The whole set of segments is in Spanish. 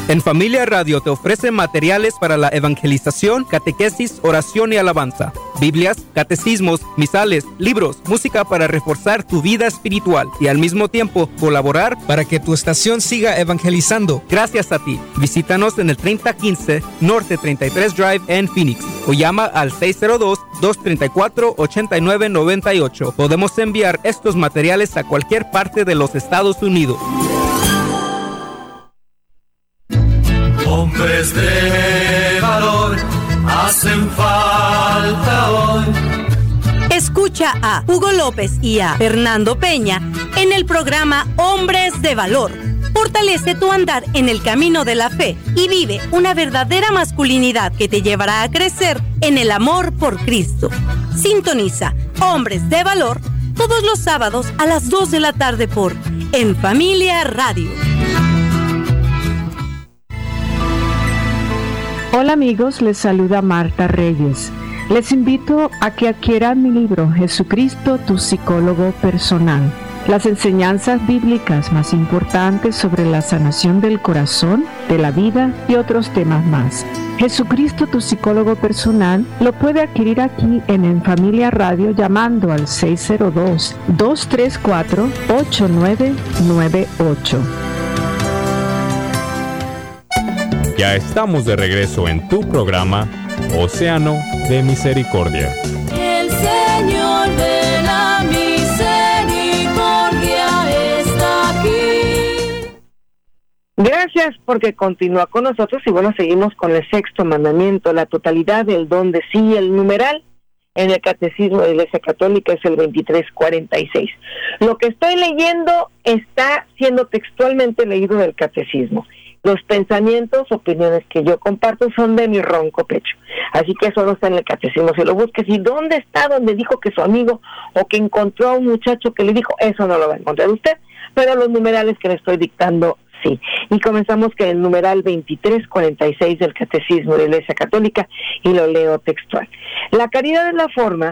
En Familia Radio te ofrece materiales para la evangelización, catequesis, oración y alabanza, Biblias, catecismos, misales, libros, música para reforzar tu vida espiritual y al mismo tiempo colaborar para que tu estación siga evangelizando. Gracias a ti. Visítanos en el 3015 Norte 33 Drive en Phoenix o llama al 602-234-8998. Podemos enviar estos materiales a cualquier parte de los Estados Unidos. Hombres de valor hacen falta hoy. Escucha a Hugo López y a Fernando Peña en el programa Hombres de Valor. Fortalece tu andar en el camino de la fe y vive una verdadera masculinidad que te llevará a crecer en el amor por Cristo. Sintoniza Hombres de Valor todos los sábados a las 2 de la tarde por En Familia Radio. Hola amigos, les saluda Marta Reyes. Les invito a que adquieran mi libro Jesucristo, tu psicólogo personal. Las enseñanzas bíblicas más importantes sobre la sanación del corazón, de la vida y otros temas más. Jesucristo, tu psicólogo personal, lo puede adquirir aquí en Familia Radio llamando al 602-234-8998. Ya estamos de regreso en tu programa Océano de Misericordia. El Señor de la misericordia está aquí. Gracias porque continúa con nosotros y bueno, seguimos con el sexto mandamiento, la totalidad del don de sí, el numeral en el Catecismo de la Iglesia Católica es el 2346. Lo que estoy leyendo está siendo textualmente leído del Catecismo. Los pensamientos, opiniones que yo comparto son de mi ronco pecho. Así que eso no está en el catecismo. Si lo busques, ¿y dónde está donde dijo que su amigo o que encontró a un muchacho que le dijo? Eso no lo va a encontrar usted. Pero los numerales que le estoy dictando, sí. Y comenzamos con el numeral 2346 del Catecismo de la Iglesia Católica y lo leo textual. La caridad es la forma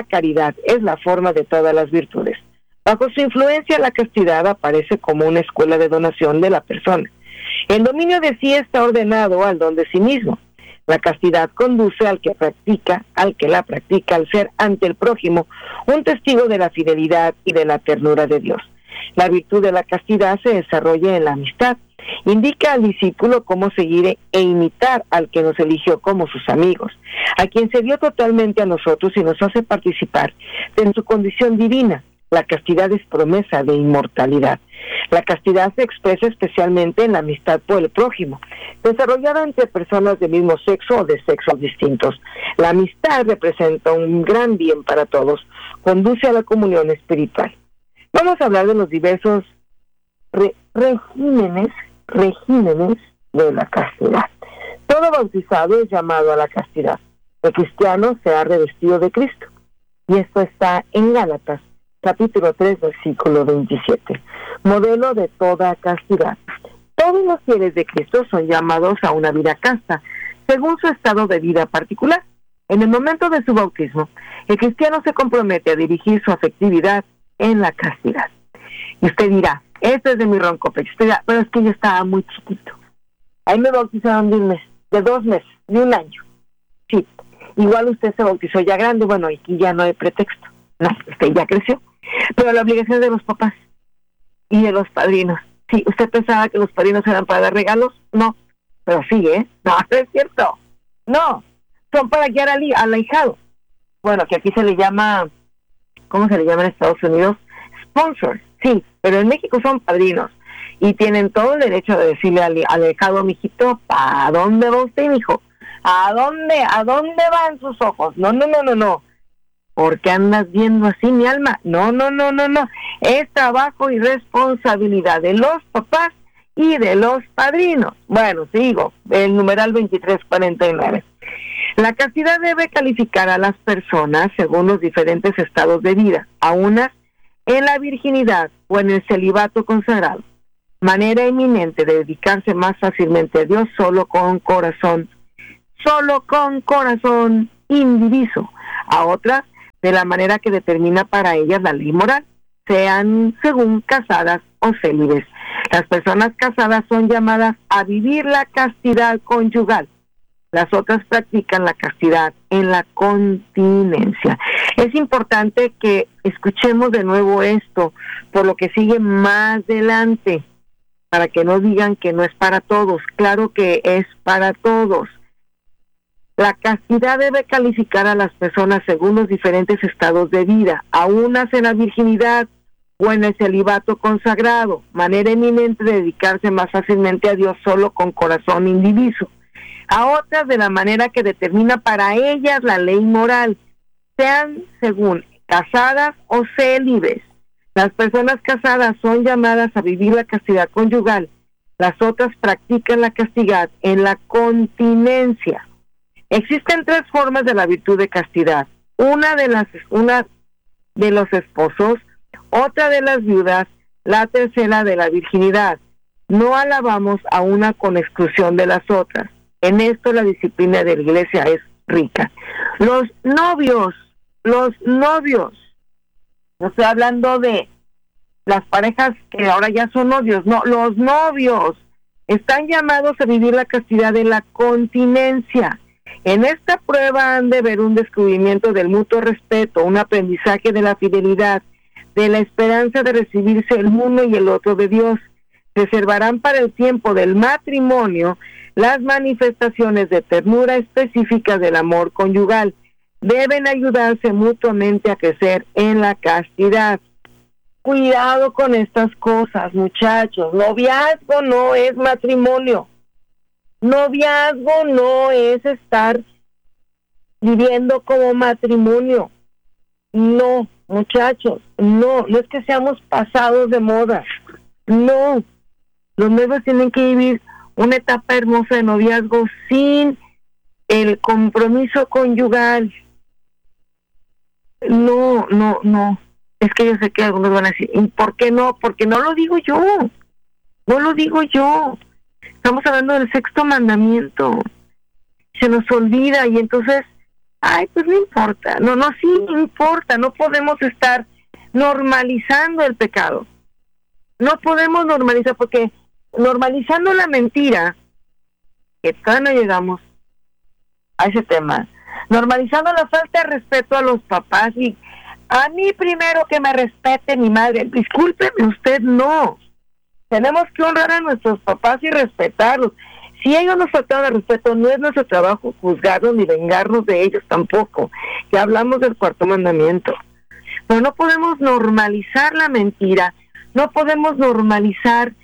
de todas las virtudes. Bajo su influencia, la castidad aparece como una escuela de donación de la persona. El dominio de sí está ordenado al don de sí mismo. La castidad conduce al que la practica, al ser ante el prójimo un testigo de la fidelidad y de la ternura de Dios. La virtud de la castidad se desarrolla en la amistad. Indica al discípulo cómo seguir e imitar al que nos eligió como sus amigos, a quien se dio totalmente a nosotros y nos hace participar en su condición divina. La castidad es promesa de inmortalidad. La castidad se expresa especialmente en la amistad por el prójimo, desarrollada entre personas del mismo sexo o de sexos distintos. La amistad representa un gran bien para todos, conduce a la comunión espiritual. Vamos a hablar de los diversos regímenes de la castidad. Todo bautizado es llamado a la castidad. El cristiano se ha revestido de Cristo. Y esto está en Gálatas, capítulo 3, versículo 27. Modelo de toda castidad. Todos los fieles de Cristo son llamados a una vida casta, según su estado de vida particular. En el momento de su bautismo, el cristiano se compromete a dirigir su afectividad en la castidad. Y usted dirá, esto es de mi ronco pecho, pero es que yo estaba muy chiquito. Ahí me bautizaron de un mes, de 2 meses, de 1 año. Sí, igual usted se bautizó ya grande, bueno, aquí ya no hay pretexto. No, usted ya creció. Pero la obligación de los papás y de los padrinos. Sí, ¿usted pensaba que los padrinos eran para dar regalos? No, pero sí, No, no es cierto. No, son para guiar al ahijado. Bueno, que aquí se le llama, ¿cómo se le llama en Estados Unidos? Sponsors, sí, pero en México son padrinos. Y tienen todo el derecho de decirle al ahijado, mijito, ¿a dónde va usted, mijo? ¿A dónde van sus ojos? No. ¿Por qué andas viendo así, mi alma? No. Es trabajo y responsabilidad de los papás y de los padrinos. Bueno, sigo. El numeral 2349. La castidad debe calificar a las personas según los diferentes estados de vida, a unas en la virginidad o en el celibato consagrado. Manera eminente de dedicarse más fácilmente a Dios solo con corazón indiviso. A otras de la manera que determina para ellas la ley moral, sean según casadas o célibes. Las personas casadas son llamadas a vivir la castidad conyugal. Las otras practican la castidad en la continencia. Es importante que escuchemos de nuevo esto, por lo que sigue más adelante, para que no digan que no es para todos. Claro que es para todos. La castidad debe calificar a las personas según los diferentes estados de vida, a unas en la virginidad o en el celibato consagrado, manera eminente de dedicarse más fácilmente a Dios solo con corazón indiviso. A otras de la manera que determina para ellas la ley moral, sean según casadas o célibes. Las personas casadas son llamadas a vivir la castidad conyugal. Las otras practican la castidad en la continencia. Existen 3 formas de la virtud de castidad. Una de los esposos, otra de las viudas, la tercera de la virginidad. No alabamos a una con exclusión de las otras. En esto la disciplina de la iglesia es rica. Los novios, no estoy hablando de las parejas que ahora ya son novios, no, los novios están llamados a vivir la castidad de la continencia. En esta prueba han de ver un descubrimiento del mutuo respeto, un aprendizaje de la fidelidad, de la esperanza de recibirse el uno y el otro de Dios. Reservarán para el tiempo del matrimonio las manifestaciones de ternura específicas del amor conyugal. Deben ayudarse mutuamente a crecer en la castidad. Cuidado con estas cosas, muchachos. Noviazgo no es matrimonio. Noviazgo no es estar viviendo como matrimonio. No, muchachos, no es que seamos pasados de moda. No, los novios tienen que vivir una etapa hermosa de noviazgo sin el compromiso conyugal. No. Es que yo sé que algunos van a decir, ¿y por qué no? Porque no lo digo yo. No lo digo yo. Estamos hablando del 6º mandamiento. Se nos olvida y entonces, pues no importa. No, sí importa. No podemos estar normalizando el pecado. No podemos normalizar, porque normalizando la mentira, que todavía no llegamos a ese tema, normalizando la falta de respeto a los papás, y a mí primero que me respete mi madre. Discúlpeme usted, no. Tenemos que honrar a nuestros papás y respetarlos. Si ellos nos faltaron de respeto, no es nuestro trabajo juzgarlos ni vengarnos de ellos tampoco. Ya hablamos del 4º mandamiento. Pero no podemos normalizar la mentira, no podemos normalizar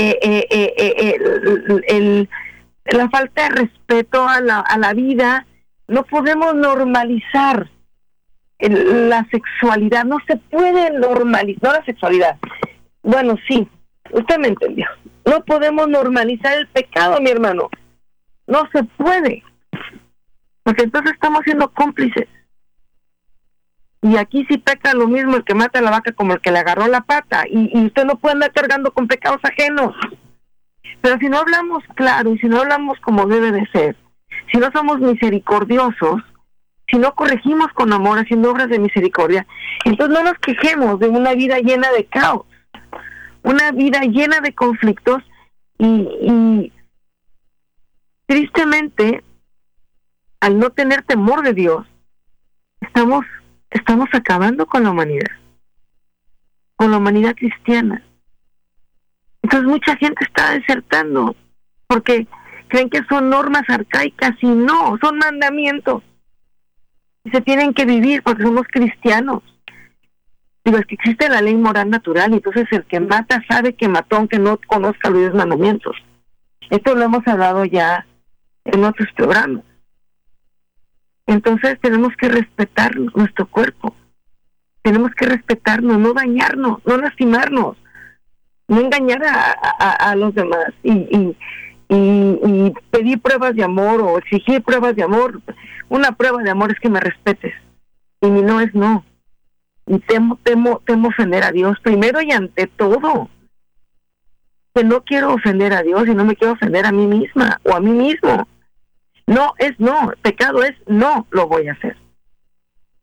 la falta de respeto a la vida. No podemos normalizar la sexualidad. No se puede normalizar, no la sexualidad. Bueno, sí, usted me entendió. No podemos normalizar el pecado, mi hermano. No se puede. Porque entonces estamos siendo cómplices. Y aquí sí peca lo mismo el que mata a la vaca como el que le agarró la pata. Y usted no puede andar cargando con pecados ajenos. Pero si no hablamos claro y si no hablamos como debe de ser, si no somos misericordiosos, si no corregimos con amor haciendo obras de misericordia, entonces no nos quejemos de una vida llena de caos, una vida llena de conflictos y tristemente, al no tener temor de Dios, estamos acabando con la humanidad cristiana. Entonces mucha gente está desertando porque creen que son normas arcaicas y no, son mandamientos y se tienen que vivir porque somos cristianos. Digo, es que existe la ley moral natural y entonces el que mata sabe que mató aunque no conozca los 10 mandamientos. Esto lo hemos hablado ya en otros programas. Entonces tenemos que respetar nuestro cuerpo, tenemos que respetarnos, no dañarnos, no lastimarnos, no engañar a los demás y pedir pruebas de amor o exigir pruebas de amor. Una prueba de amor es que me respetes y mi no es no. Y temo ofender a Dios primero y ante todo. Que no quiero ofender a Dios y no me quiero ofender a mí misma o a mí mismo. No es no, pecado es no lo voy a hacer.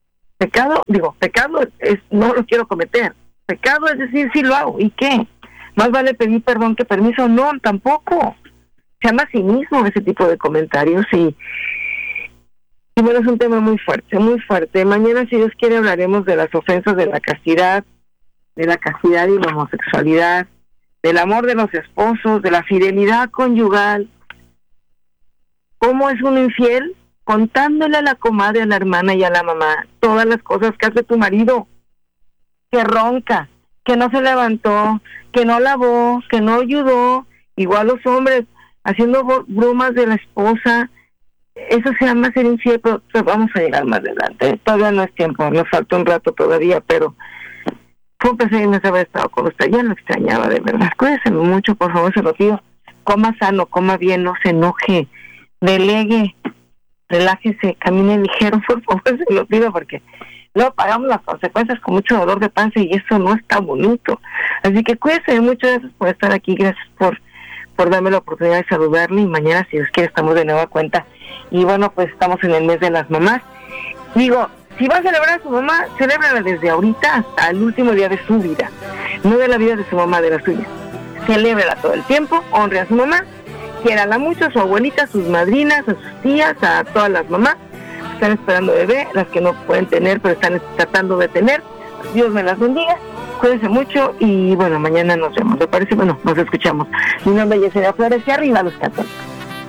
Pecado es no lo quiero cometer. Pecado es decir sí lo hago. ¿Y qué? Más vale pedir perdón que permiso. No, tampoco. Se llama cinismo ese tipo de comentarios y bueno, es un tema muy fuerte, muy fuerte. Mañana, si Dios quiere, hablaremos de las ofensas de la castidad y la homosexualidad, del amor de los esposos, de la fidelidad conyugal. ¿Cómo es uno infiel? Contándole a la comadre, a la hermana y a la mamá todas las cosas que hace tu marido, que ronca, que no se levantó, que no lavó, que no ayudó. Igual los hombres haciendo bromas de la esposa. Eso se llama ser infiel, pero vamos a llegar más adelante. Todavía no es tiempo, nos falta un rato todavía, pero fue un placer no haber estado con usted. Ya lo extrañaba, de verdad. Cuídense mucho, por favor, se lo pido. Coma sano, coma bien, no se enoje, delegue, relájese, camine ligero, por favor, se lo pido, porque luego pagamos las consecuencias con mucho dolor de panza y eso no está bonito. Así que cuídense mucho, gracias por estar aquí, gracias por darme la oportunidad de saludarle, y mañana, si Dios quiere, estamos de nueva cuenta. Y bueno, pues estamos en el mes de las mamás. Digo, si va a celebrar a su mamá, celébrala desde ahorita hasta el último día de su vida, no de la vida de su mamá, de la suya. Celébrala todo el tiempo, honre a su mamá, quiérala mucho, a su abuelita, a sus madrinas, a sus tías, a todas las mamás que están esperando bebé, las que no pueden tener, pero están tratando de tener. Dios me las bendiga. Cuídense mucho y bueno, mañana nos vemos, ¿te parece? Bueno, nos escuchamos. Mi nombre es Yesenia Flores y arriba los católicos.